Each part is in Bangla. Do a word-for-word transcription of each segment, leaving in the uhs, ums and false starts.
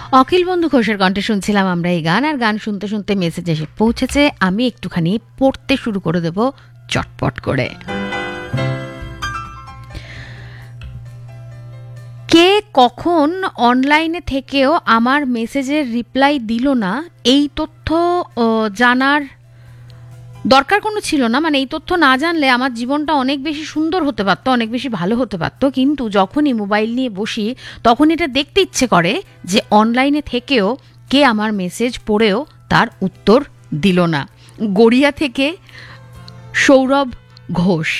অখিল বন্ধু ঘোষের কণ্ঠে শুনছিলাম আমরা এই গান। আর গান শুনতে শুনতে মেসেজ এসে পৌঁছেছে, আমি একটুখানি পড়তে শুরু করে দেব চটপট করে। কে কখন অনলাইনে থেকেও আমার মেসেজের রিপ্লাই দিল না, এই তথ্য জানার দরকার কোনো ছিল না। মানে এই তথ্য না জানলে আমার জীবনটা অনেক বেশি সুন্দর হতে পারতো, অনেক বেশি ভালো হতে পারতো। কিন্তু যখনই মোবাইল নিয়ে বসি তখন এটা দেখতে ইচ্ছে করে যে অনলাইনে থেকেও কে আমার মেসেজ পড়েও তার উত্তর দিল না। গড়িয়া থেকে সৌরভ ঘোষ।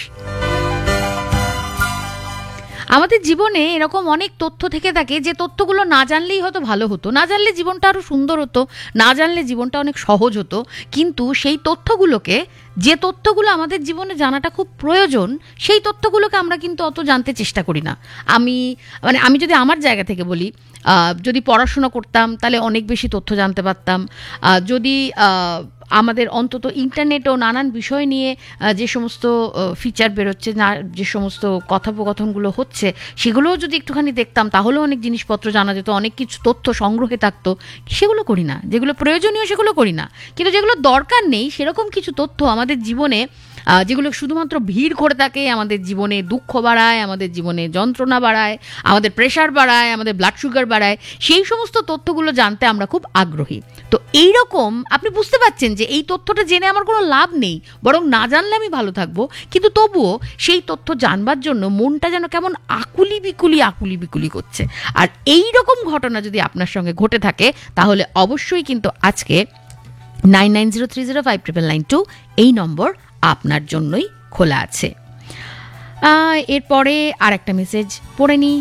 আমাদের জীবনে এরকম অনেক তথ্য থেকে থাকে যে তথ্যগুলো না জানলেই হয়তো ভালো হতো, না জানলে জীবনটা আরও সুন্দর হতো, না জানলে জীবনটা অনেক সহজ হতো। কিন্তু সেই তথ্যগুলোকে, যে তথ্যগুলো আমাদের জীবনে জানাটা খুব প্রয়োজন, সেই তথ্যগুলোকে আমরা কিন্তু অত জানতে চেষ্টা করি না। আমি মানে আমি যদি আমার জায়গা থেকে বলি, যদি পড়াশোনা করতাম তাহলে অনেক বেশি তথ্য জানতে পারতাম। যদি আমাদের অন্তত ইন্টারনেটও নানান বিষয় নিয়ে যে সমস্ত ফিচার বেরোচ্ছে, না যে সমস্ত কথোপকথনগুলো হচ্ছে, সেগুলোও যদি একটুখানি দেখতাম তাহলেও অনেক জিনিসপত্র জানা যেত, অনেক কিছু তথ্য সংগ্রহে থাকতো। সেগুলো করি না। যেগুলো প্রয়োজনীয় সেগুলো করি না, কিন্তু যেগুলো দরকার নেই সেরকম কিছু তথ্য আমাদের জীবনে, যেগুলো শুধুমাত্র ভিড় করে থাকে, আমাদের জীবনে দুঃখ বাড়ায়, আমাদের জীবনে যন্ত্রণা বাড়ায়, আমাদের প্রেশার বাড়ায়, আমাদের ব্লাড সুগার বাড়ায়, সেই সমস্ত তথ্যগুলো জানতে আমরা খুব আগ্রহী। তো এইরকম আপনি বুঝতে পারছেন যে এই তথ্যটা জেনে আমার কোনো লাভ নেই, বরং না জানলে আমি ভালো থাকবো, কিন্তু তবুও সেই তথ্য জানবার জন্য মনটা যেন কেমন আকুলি বিকুলি আকুলি বিকুলি করছে। আর এই রকম ঘটনা যদি আপনার সঙ্গে ঘটে থাকে তাহলে অবশ্যই কিন্তু আজকে nine nine zero three zero five triple nine two এই নম্বর আপনার জন্যই খোলা আছে। এরপরে আর একটা মেসেজ পড়ে নিই।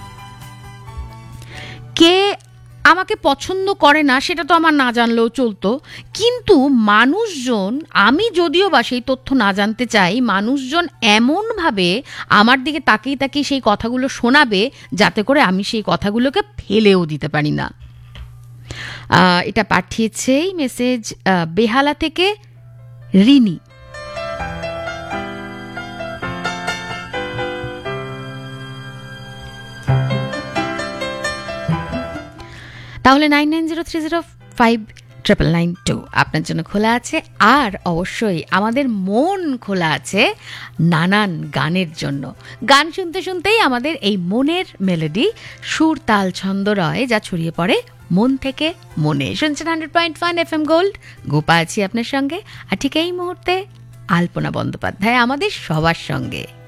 কে আমাকে পছন্দ করে না সেটা তো আমার না জানলেও চলতো, কিন্তু মানুষজন, আমি যদিও বা সেই তথ্য না জানতে চাই, মানুষজন এমনভাবে আমার দিকে তাকিয়ে তাকিয়ে সেই কথাগুলো শোনাবে যাতে করে আমি সেই কথাগুলোকে ফেলেও দিতে পারি না। এটা পাঠিয়েছে এই মেসেজ বেহালা থেকে রিনি। তাহলে nine nine zero three zero five triple nine two আপনার জন্য খোলা আছে। আর অবশ্যই আমাদের মন খোলা আছে নানান গানের জন্য। গান শুনতে শুনতেই আমাদের এই মনের মেলোডি, সুর তাল ছন্দ রয় যা ছড়িয়ে পড়ে মন থেকে মনে। শুনছেন hundred point one F M gold, Gopa আছি আপনার সঙ্গে। আর ঠিক এই মুহূর্তে আলপনা বন্দ্যোপাধ্যায় আমাদের সবার সঙ্গে।